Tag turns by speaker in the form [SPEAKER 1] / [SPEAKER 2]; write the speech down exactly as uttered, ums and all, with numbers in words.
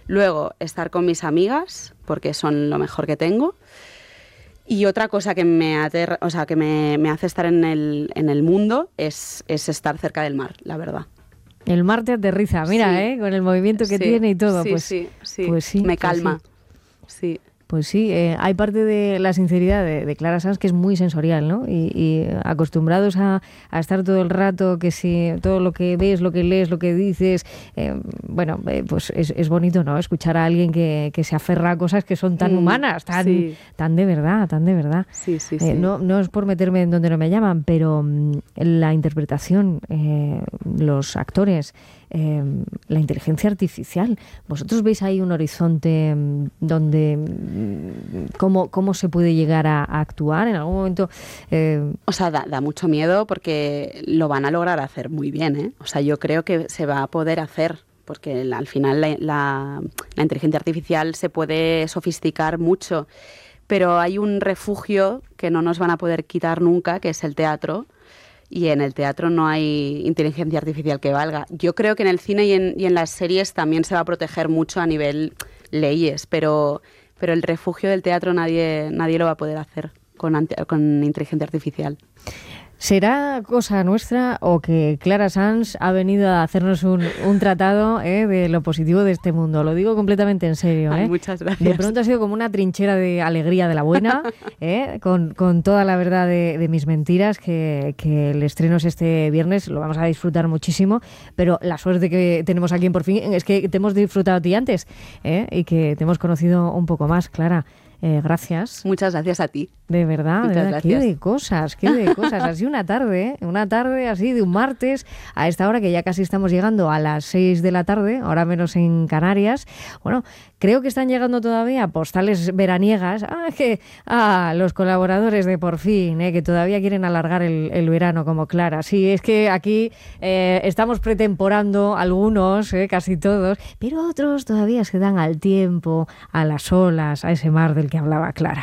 [SPEAKER 1] Luego, estar con mis amigas, porque son lo mejor que tengo. Y otra cosa que me, aterra, o sea, que me, me hace estar en el, en el mundo es, es estar cerca del mar, la verdad.
[SPEAKER 2] El mar te aterriza, mira, sí. ¿eh? Con el movimiento que
[SPEAKER 1] sí.
[SPEAKER 2] tiene y todo.
[SPEAKER 1] Sí,
[SPEAKER 2] pues,
[SPEAKER 1] sí, sí.
[SPEAKER 2] Pues sí.
[SPEAKER 1] Me
[SPEAKER 2] pues
[SPEAKER 1] calma.
[SPEAKER 2] Sí.
[SPEAKER 1] sí.
[SPEAKER 2] Pues sí, eh, hay parte de la sinceridad de, de Clara Sanz que es muy sensorial, ¿no? Y, y acostumbrados a, a estar todo el rato, que si todo lo que ves, lo que lees, lo que dices, eh, bueno, eh, pues es, es bonito, ¿no? Escuchar a alguien que, que se aferra a cosas que son tan mm, humanas, tan, sí. tan de verdad, tan de verdad.
[SPEAKER 1] Sí, sí,
[SPEAKER 2] eh,
[SPEAKER 1] sí.
[SPEAKER 2] No, no es por meterme en donde no me llaman, pero mm, la interpretación, eh, los actores, eh, la inteligencia artificial, ¿vosotros veis ahí un horizonte mm, donde... ¿Cómo, ¿Cómo se puede llegar a, a actuar en algún momento? Eh...
[SPEAKER 1] O sea, da, da mucho miedo porque lo van a lograr hacer muy bien, ¿eh? O sea, yo creo que se va a poder hacer, porque al final la, la, la inteligencia artificial se puede sofisticar mucho, pero hay un refugio que no nos van a poder quitar nunca, que es el teatro, y en el teatro no hay inteligencia artificial que valga. Yo creo que en el cine y en, y en las series también se va a proteger mucho a nivel leyes, pero... pero el refugio del teatro nadie, nadie lo va a poder hacer con, con inteligencia artificial.
[SPEAKER 2] ¿Será cosa nuestra o que Clara Sanz ha venido a hacernos un, un tratado eh, de lo positivo de este mundo? Lo digo completamente en serio. ¿eh?
[SPEAKER 1] Ay, muchas gracias.
[SPEAKER 2] De pronto ha sido como una trinchera de alegría de la buena, ¿eh? con, con toda la verdad de, de mis mentiras, que, que el estreno es este viernes, lo vamos a disfrutar muchísimo, pero la suerte que tenemos aquí en Por Fin es que te hemos disfrutado a ti antes ¿eh? y que te hemos conocido un poco más, Clara. Eh, gracias.
[SPEAKER 1] Muchas gracias a ti.
[SPEAKER 2] De verdad,
[SPEAKER 1] Muchas
[SPEAKER 2] de verdad.
[SPEAKER 1] gracias.
[SPEAKER 2] Qué de cosas, qué de cosas. Así una tarde, ¿eh? Una tarde así de un martes, a esta hora que ya casi estamos llegando a las seis de la tarde, ahora menos en Canarias. Bueno, creo que están llegando todavía postales veraniegas. Ah, que ah, los colaboradores de Por Fin, ¿eh? Que todavía quieren alargar el, el verano como Clara. Sí, es que aquí eh, estamos pretemporando algunos, eh, casi todos, pero otros todavía se dan al tiempo, a las olas, a ese mar del que hablaba Clara.